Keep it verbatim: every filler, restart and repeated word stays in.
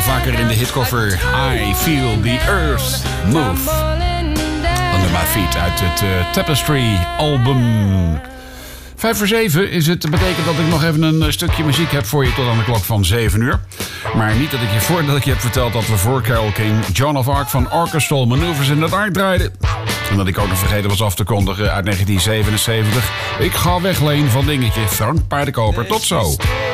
vaker in de hitcover. I Feel the Earth Move. Under my feet uit het uh, Tapestry album. Vijf voor zeven is het. Dat betekent dat ik nog even een stukje muziek heb voor je tot aan de klok van zeven uur. Maar niet dat ik je voordat ik je heb verteld dat we voor Carole King Joan of Arc van Orchestral Maneuvers in the Dark draaiden. En dat ik ook nog vergeten was af te kondigen uit negentien zevenenzeventig. Ik ga weg, Leen van Dingetje. Frank Paardenkoper. Tot zo.